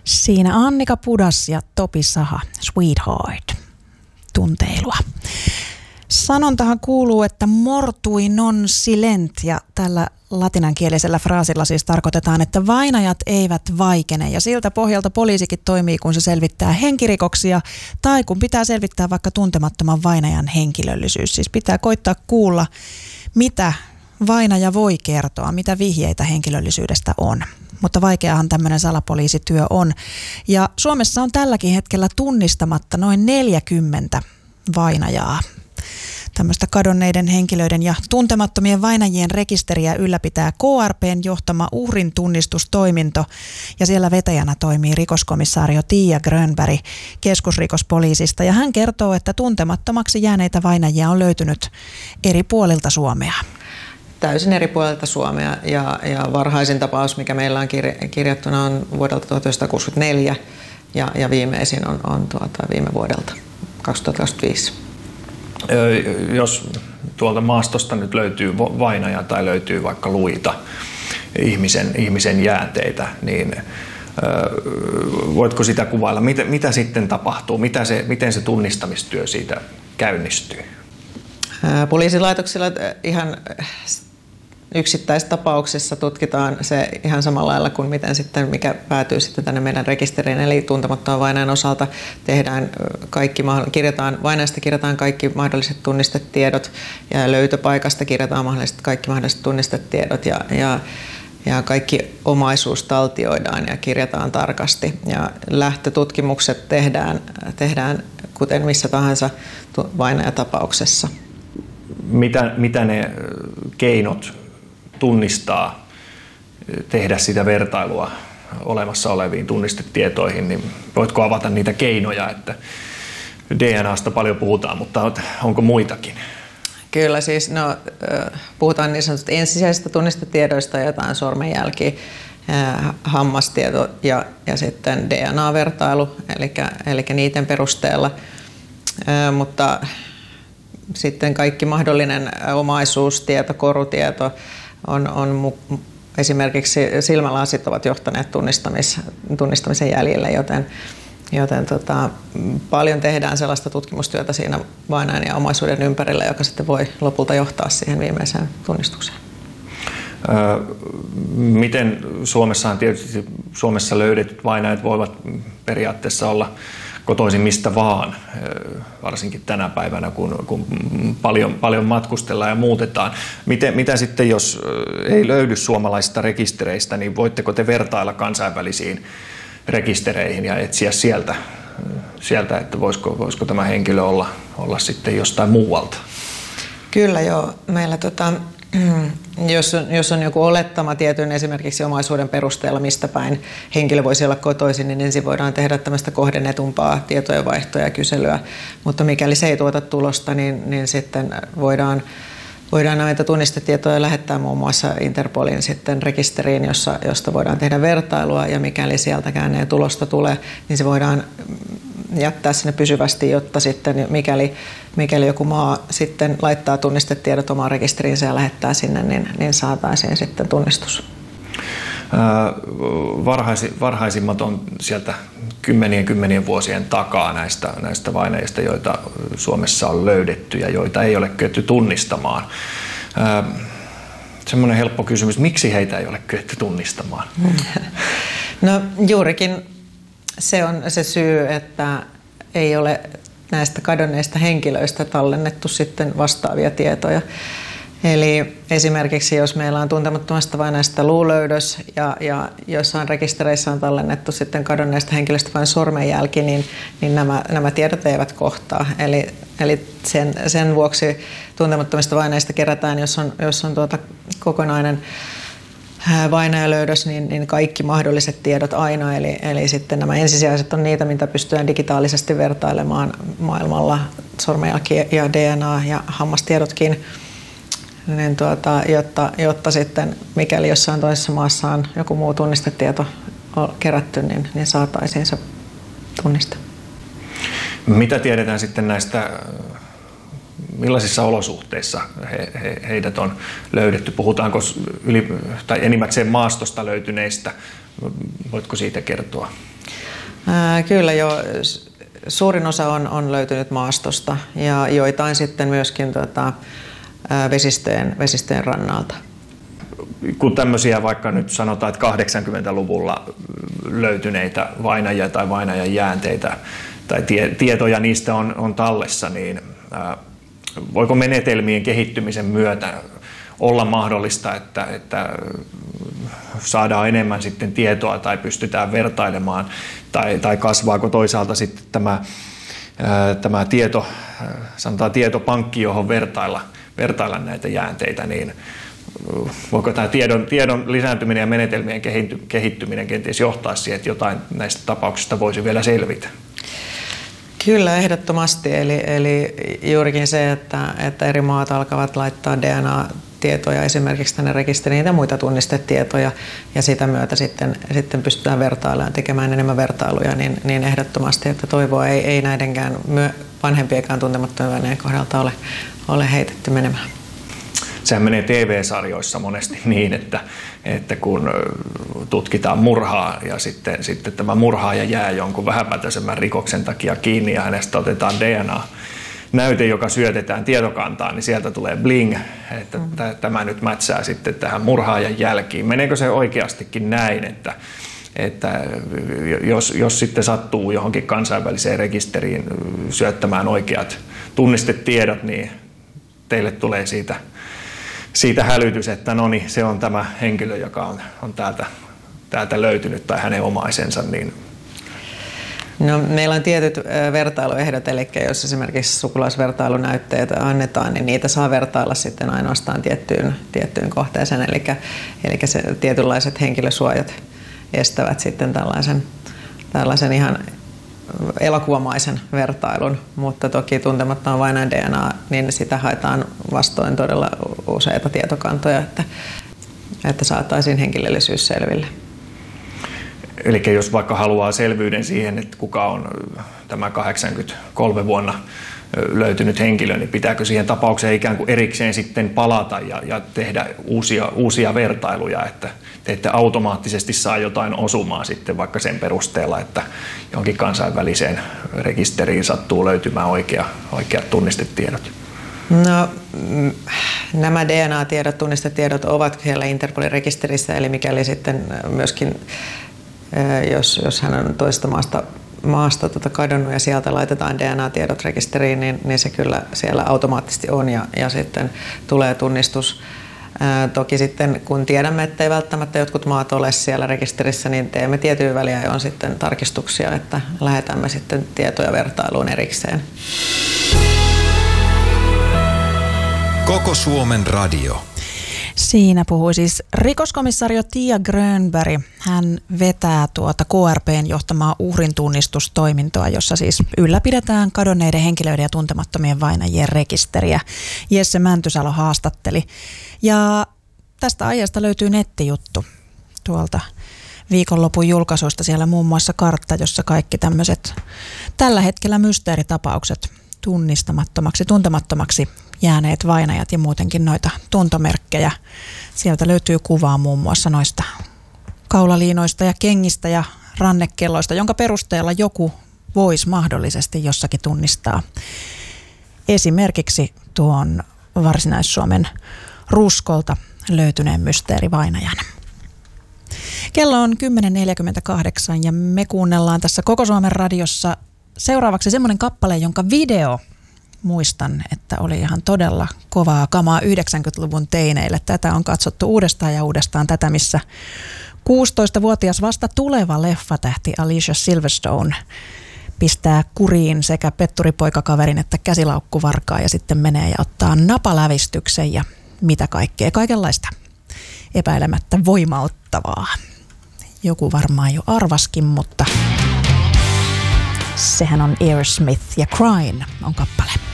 Siinä Annika Pudas ja Topi Saha, Sweetheart, tunteilua. Sanontahan kuuluu, että mortui non silent, ja tällä latinankielisellä fraasilla siis tarkoitetaan, että vainajat eivät vaikene, ja siltä pohjalta poliisikin toimii, kun se selvittää henkirikoksia tai kun pitää selvittää vaikka tuntemattoman vainajan henkilöllisyys. Siis pitää koittaa kuulla, mitä vainaja voi kertoa, mitä vihjeitä henkilöllisyydestä on. Mutta vaikeahan tämmöinen salapoliisityö on. Ja Suomessa on tälläkin hetkellä tunnistamatta noin 40 vainajaa. Tämmöistä kadonneiden henkilöiden ja tuntemattomien vainajien rekisteriä ylläpitää KRP:n johtama uhrin tunnistustoiminto, ja siellä vetäjänä toimii rikoskomissaario Tiia Grönberg keskusrikospoliisista, ja hän kertoo, että tuntemattomaksi jääneitä vainajia on löytynyt eri puolilta Suomea. Täysin eri puolilta Suomea, ja varhaisin tapaus, mikä meillä on kirjattuna, on vuodelta 1964 ja viimeisin on viime vuodelta 2025. Jos tuolta maastosta nyt löytyy vainaja tai löytyy vaikka luita ihmisen jäänteitä, niin voitko sitä kuvailla? Mitä sitten tapahtuu? Miten se tunnistamistyö siitä käynnistyy? Poliisilaitoksilla ihan yksittäistapauksissa tutkitaan se ihan samalla lailla kuin mikä päätyy sitten tänne meidän rekisteriin. Eli tuntemattoman vainajan osalta vainajasta kirjataan kaikki mahdolliset tunnistetiedot, ja löytöpaikasta kirjataan kaikki mahdolliset tunnistetiedot, ja kaikki omaisuus taltioidaan ja kirjataan tarkasti. Ja lähtötutkimukset tehdään kuten missä tahansa vainajatapauksessa. Mitä ne keinot tunnistaa, tehdä sitä vertailua olemassa oleviin tunnistetietoihin, niin voitko avata niitä keinoja, että DNAsta paljon puhutaan, mutta onko muitakin? Kyllä, siis puhutaan niin sanotusta ensisijaisista tunnistetiedoista, jotain sormenjälki, hammastieto ja sitten DNA-vertailu, eli niiden perusteella, mutta sitten kaikki mahdollinen omaisuustieto, korutieto on esimerkiksi silmälasit ovat johtaneet tunnistamisen jäljille, joten paljon tehdään sellaista tutkimustyötä siinä vainajan ja omaisuuden ympärillä, joka sitten voi lopulta johtaa siihen viimeiseen tunnistukseen. Miten Suomessa löydetyt vainajat voivat periaatteessa olla kotoisin mistä vaan, varsinkin tänä päivänä, kun paljon matkustellaan ja muutetaan. Mitä sitten, jos ei löydy suomalaisista rekistereistä, niin voitteko te vertailla kansainvälisiin rekistereihin ja etsiä sieltä että voisiko tämä henkilö olla sitten jostain muualta? Kyllä joo. Meillä jos on joku olettama tietyn esimerkiksi omaisuuden perusteella, mistä päin henkilö voisi olla kotoisin, niin ensin voidaan tehdä tämmöistä kohdennetumpaa tietojenvaihtoa ja kyselyä. Mutta mikäli se ei tuota tulosta, niin sitten voidaan näitä tunnistetietoja lähettää muun muassa Interpolin sitten rekisteriin, josta voidaan tehdä vertailua, ja mikäli sieltäkään ei tulosta tule, niin se voidaan jättää sinne pysyvästi, jotta sitten mikäli joku maa sitten laittaa tunnistetiedot omaan rekisteriinsä ja lähettää sinne, niin saataisiin sitten tunnistus. Varhaisimmat on sieltä kymmenien vuosien takaa näistä vainajista, joita Suomessa on löydetty ja joita ei ole kyetty tunnistamaan. Semmoinen helppo kysymys, miksi heitä ei ole kyetty tunnistamaan? No juurikin se on se syy, että ei ole näistä kadonneista henkilöistä tallennettu sitten vastaavia tietoja. Eli esimerkiksi jos meillä on tuntemattomasta vainajasta luulöydös ja jossain rekistereissä on tallennettu sitten kadonneesta henkilöstä vain sormenjälki, niin nämä tiedot eivät kohtaa. Eli sen vuoksi tuntemattomista vainajista kerätään, jos on kokonainen vainajalöydös, niin kaikki mahdolliset tiedot aina. Eli sitten nämä ensisijaiset on niitä, mitä pystytään digitaalisesti vertailemaan maailmalla, sormenjälki ja DNA ja hammastiedotkin. Niin jotta sitten, mikäli jossain toisessa maassa on joku muu tunnistetieto kerätty, niin saataisiin se tunniste. Mitä tiedetään sitten näistä, millaisissa olosuhteissa heidät on löydetty? Puhutaanko tai enimmäkseen maastosta löytyneistä? Voitko siitä kertoa? Kyllä jo. Suurin osa on löytynyt maastosta ja joitain sitten myöskin vesistöjen rannalta. Kun tämmöisiä vaikka nyt sanotaan, että 80-luvulla löytyneitä vainajia tai vainajan jäänteitä tai tietoja niistä on tallessa, niin voiko menetelmien kehittymisen myötä olla mahdollista, että saadaan enemmän sitten tietoa tai pystytään vertailemaan tai kasvaako toisaalta sitten tämä tieto, sanotaan tietopankki, johon vertailla näitä jäänteitä, niin voiko tämä tiedon lisääntyminen ja menetelmien kehittyminen kenties johtaa siihen, että jotain näistä tapauksista voisi vielä selvitä? Kyllä, ehdottomasti. Eli juurikin se, että eri maat alkavat laittaa DNA-tietoja esimerkiksi tänne rekisteriin ja muita tunnistetietoja, ja sitä myötä sitten pystytään vertailemaan, tekemään enemmän vertailuja, niin ehdottomasti, että toivoa ei näidenkään vanhempienkaan tuntemattomien kohdalta ole heitetty menemään. Sehän menee TV-sarjoissa monesti niin, että kun tutkitaan murhaa ja sitten tämä murhaaja jää jonkun vähäpätöisemmän rikoksen takia kiinni ja hänestä otetaan DNA-näyte, joka syötetään tietokantaan, niin sieltä tulee bling, että tämä nyt mätsää sitten tähän murhaajan jälkiin. Meneekö se oikeastikin näin, että jos sitten sattuu johonkin kansainväliseen rekisteriin syöttämään oikeat tunnistetiedot, niin teille tulee siitä hälytys, että no niin, se on tämä henkilö, joka on täältä löytynyt tai hänen omaisensa. Niin. No, meillä on tietyt vertailuehdot, eli jos esimerkiksi sukulaisvertailunäytteitä annetaan, niin niitä saa vertailla sitten ainoastaan tiettyyn kohteeseen, eli se tietynlaiset henkilösuojat estävät sitten tällaisen ihan elokuvamaisen vertailun, mutta toki tuntemattoman vainajan DNA, niin sitä haetaan vastoin todella useita tietokantoja, että saataisiin henkilöllisyys selville. Eli jos vaikka haluaa selvyyden siihen, että kuka on tämä 83 vuonna löytynyt henkilö, niin pitääkö siihen tapaukseen ikään kuin erikseen sitten palata ja tehdä uusia vertailuja, että te ette automaattisesti saa jotain osumaa sitten vaikka sen perusteella, että jonkin kansainväliseen rekisteriin sattuu löytymään oikeat tunnistetiedot? No, nämä DNA-tiedot, tunnistetiedot ovat siellä Interpolin rekisterissä, eli mikäli sitten myöskin, jos hän on toisesta maasta kadonnut ja sieltä laitetaan DNA-tiedot rekisteriin, niin se kyllä siellä automaattisesti on ja sitten tulee tunnistus. Toki sitten kun tiedämme, että ei välttämättä jotkut maat ole siellä rekisterissä, niin teemme tietyin väliajoin sitten tarkistuksia, että lähetämme sitten tietoja vertailuun erikseen. Koko Suomen radio. Siinä puhui siis rikoskomissario Tia Grönberg. Hän vetää KRP:n johtamaa uhrintunnistustoimintoa, jossa siis ylläpidetään kadonneiden henkilöiden ja tuntemattomien vainajien rekisteriä. Jesse Mäntysalo haastatteli. Ja tästä aiheesta löytyy nettijuttu tuolta viikonlopun julkaisuista. Siellä muun muassa kartta, jossa kaikki tämmöiset tällä hetkellä mysteeritapaukset tuntemattomaksi jääneet vainajat ja muutenkin noita tuntomerkkejä. Sieltä löytyy kuvaa muun muassa noista kaulaliinoista ja kengistä ja rannekelloista, jonka perusteella joku voisi mahdollisesti jossakin tunnistaa esimerkiksi tuon Varsinais-Suomen Ruskolta löytyneen mysteerivainajan. Kello on 10.48 ja me kuunnellaan tässä Koko Suomen radiossa seuraavaksi semmoinen kappale, jonka video muistan, että oli ihan todella kovaa kamaa 90-luvun teineille. Tätä on katsottu uudestaan ja uudestaan, tätä missä 16-vuotias vasta tuleva leffatähti Alicia Silverstone pistää kuriin sekä petturipoikakaverin että käsilaukkuvarkaa ja sitten menee ja ottaa napalävistyksen ja mitä kaikenlaista epäilemättä voimauttavaa. Joku varmaan jo arvaskin, mutta sehän on Aerosmith ja Crying on kappale.